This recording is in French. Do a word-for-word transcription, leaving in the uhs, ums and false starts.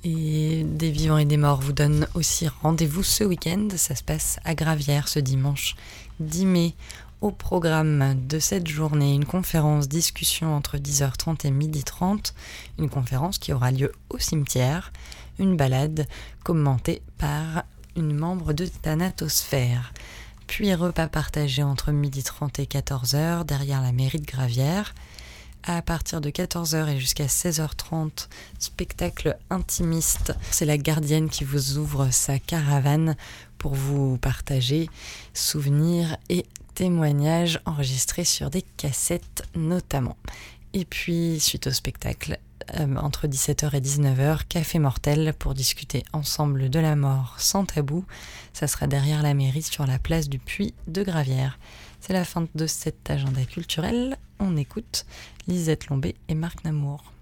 Et des vivants et des morts vous donnent aussi rendez-vous ce week-end. Ça se passe à Gravières ce dimanche dix mai. Au programme de cette journée, une conférence discussion entre dix heures trente et midi trente. Une conférence qui aura lieu au cimetière. Une balade commentée par une membre de Thanatosphère. Puis repas partagé entre midi trente et quatorze heures derrière la mairie de Gravières. À partir de quatorze heures et jusqu'à seize heures trente, spectacle intimiste. C'est la gardienne qui vous ouvre sa caravane pour vous partager souvenirs et témoignages enregistrés sur des cassettes notamment. Et puis, suite au spectacle, euh, entre dix-sept heures et dix-neuf heures, Café Mortel pour discuter ensemble de la mort sans tabou. Ça sera derrière la mairie sur la place du Puy de Gravières. C'est la fin de cet agenda culturel. On écoute Lisette Lombé et Marc Namour.